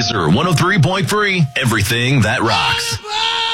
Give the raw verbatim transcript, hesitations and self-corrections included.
Laser one oh three point three, everything that rocks.